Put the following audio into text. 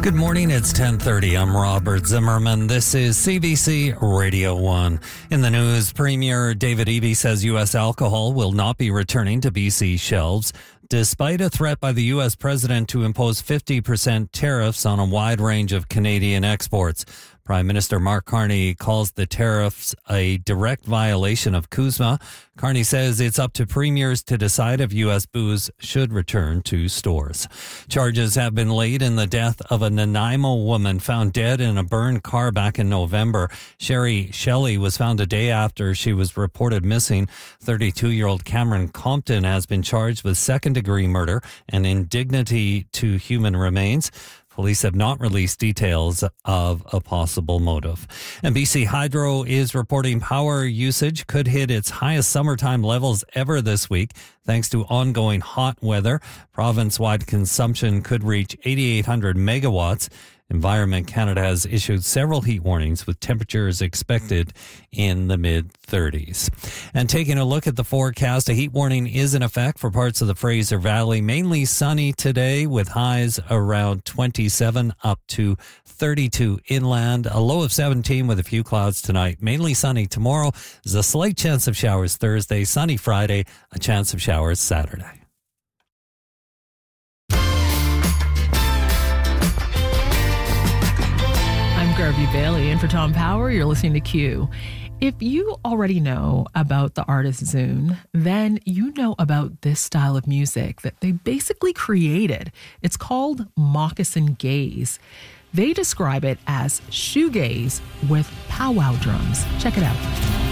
Good morning, it's 10:30. I'm Robert Zimmerman. This is CBC Radio 1. In the news, Premier David Eby says U.S. alcohol will not be returning to BC shelves, despite a threat by the U.S. president to impose 50% tariffs on a wide range of Canadian exports. Prime Minister Mark Carney calls the tariffs a direct violation of CUSMA. Carney says it's up to premiers to decide if U.S. booze should return to stores. Charges have been laid in the death of a Nanaimo woman found dead in a burned car back in November. Sherry Shelley was found a day after she was reported missing. 32-year-old Cameron Compton has been charged with second-degree murder and indignity to human remains. Police have not released details of a possible motive. And BC Hydro is reporting power usage could hit its highest summertime levels ever this week. Thanks to ongoing hot weather, province-wide consumption could reach 8,800 megawatts. Environment Canada has issued several heat warnings with temperatures expected in the mid-30s. And taking a look at the forecast, a heat warning is in effect for parts of the Fraser Valley. Mainly sunny today with highs around 27 up to 32 inland. A low of 17 with a few clouds tonight. Mainly sunny tomorrow. There's a slight chance of showers Thursday. Sunny Friday. A chance of showers Saturday. Garvey Bailey, and for Tom Power, you're listening to Q. If you already know about the artist Zune, then you know about this style of music that they basically created. It's called Moccasin Gaze. They describe it as shoegaze with powwow drums. Check it out.